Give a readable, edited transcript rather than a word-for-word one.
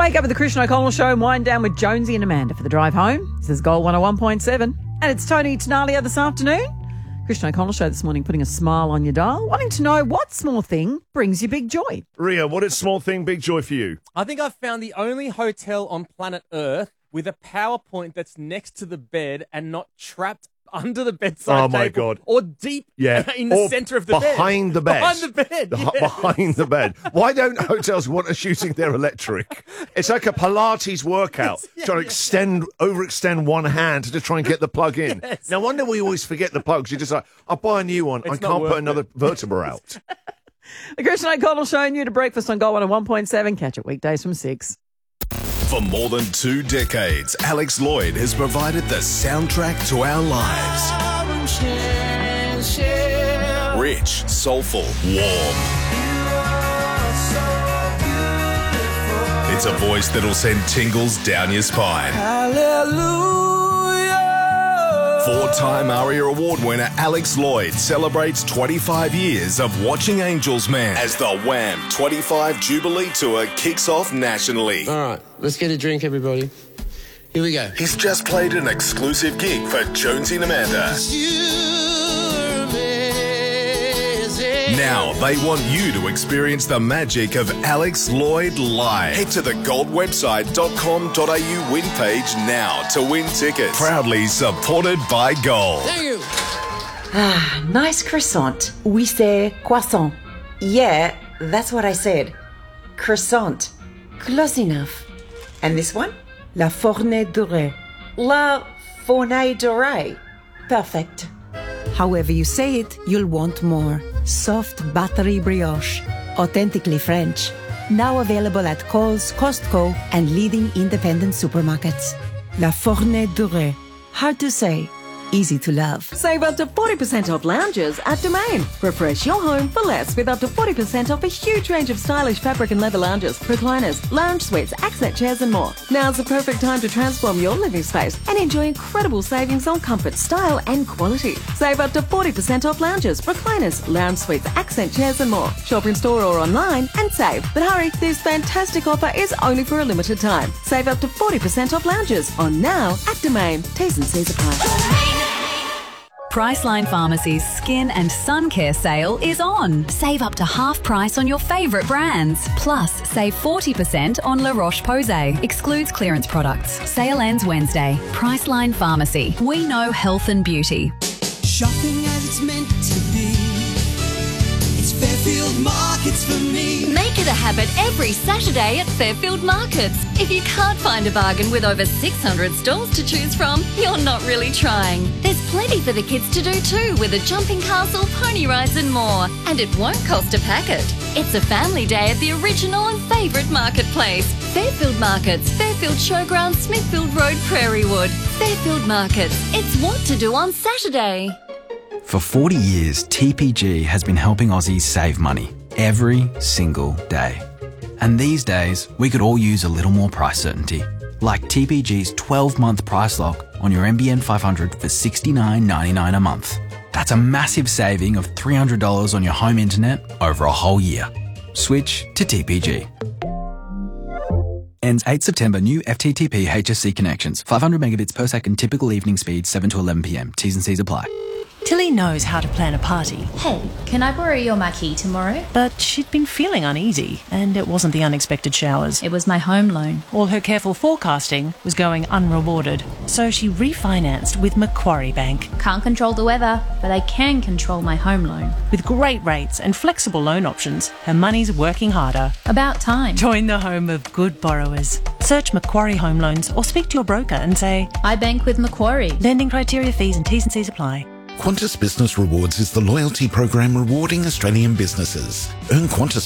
Wake up with the Christian O'Connell Show and wind down with Jonesy and Amanda for the drive home. This is Gold 101.7. And it's Tony Tenalia this afternoon. Christian O'Connell Show this morning, putting a smile on your dial, wanting to know what small thing brings you big joy. Ria, what is small thing, big joy for you? I think I've found the only hotel on planet Earth with a PowerPoint that's next to the bed and not trapped under the bedside Oh, my table God. or deep in the centre of the bed. Behind the bed. Behind the bed, yeah. Behind the bed. Why don't hotels want us using their electric? It's like a Pilates workout, trying to overextend one hand to try and get the plug in. Yes. No wonder we always forget the plugs. You're just like, I'll buy a new one. I can't put another vertebra out. The Christian O'Connell Show and you to breakfast on Gold 101.7. Catch it weekdays from 6. For more than 2 decades, Alex Lloyd has provided the soundtrack to our lives. Rich, soulful, warm. It's a voice that'll send tingles down your spine. Hallelujah. 4-time ARIA Award winner Alex Lloyd celebrates 25 years of Watching Angels Man as the Wham 25 Jubilee Tour kicks off nationally. All right, let's get a drink, everybody. Here we go. He's just played an exclusive gig for Jonesy and Amanda. Now they want you to experience the magic of Alex Lloyd live. Head to the goldwebsite.com.au win page now to win tickets. Proudly supported by Gold. Thank you. Ah, nice croissant. We say croissant. Yeah, that's what I said. Croissant. Close enough. And this one? La fournée dorée. La fournée dorée. Perfect. However you say it, you'll want more. Soft buttery brioche. Authentically French. Now available at Coles, Costco, and leading independent supermarkets. La fournée dorée. Hard to say, easy to love. Save up to 40% off lounges at Domain. Refresh your home for less with up to 40% off a huge range of stylish fabric and leather lounges, recliners, lounge suites, accent chairs and more. Now's the perfect time to transform your living space and enjoy incredible savings on comfort, style and quality. Save up to 40% off lounges, recliners, lounge suites, accent chairs and more. Shop in store or online and save. But hurry, this fantastic offer is only for a limited time. Save up to 40% off lounges on now at Domain. T's and C's apply. Priceline Pharmacy's Skin and Sun Care sale is on. Save up to half price on your favourite brands. Plus, save 40% on La Roche-Posay. Excludes clearance products. Sale ends Wednesday. Priceline Pharmacy. We know health and beauty. Shopping as it's meant to be. It's Fairfield Markets for me. Make it a habit every Saturday at Fairfield Markets. If you can't find a bargain with over 600 stalls to choose from, you're not really trying. There's plenty for the kids to do too, with a jumping castle, pony rides and more. And it won't cost a packet. It's a family day at the original and favourite marketplace. Fairfield Markets, Fairfield Showground, Smithfield Road, Prairie Wood. Fairfield Markets. It's what to do on Saturday. For 40 years, TPG has been helping Aussies save money every single day. And these days, we could all use a little more price certainty. Like TPG's 12-month price lock on your NBN 500 for $69.99 a month. That's a massive saving of $300 on your home internet over a whole year. Switch to TPG. Ends 8 September. New FTTP HSC connections. 500 megabits per second. Typical evening speed 7 to 11 p.m. T's and C's apply. Tilly knows how to plan a party. Hey, can I borrow your marquee tomorrow? But she'd been feeling uneasy, and it wasn't the unexpected showers. It was my home loan. All her careful forecasting was going unrewarded, so she refinanced with Macquarie Bank. Can't control the weather, but I can control my home loan. With great rates and flexible loan options, her money's working harder. About time. Join the home of good borrowers. Search Macquarie Home Loans or speak to your broker and say, I bank with Macquarie. Lending criteria, fees and T's and C's apply. Qantas Business Rewards is the loyalty program rewarding Australian businesses. Earn Qantas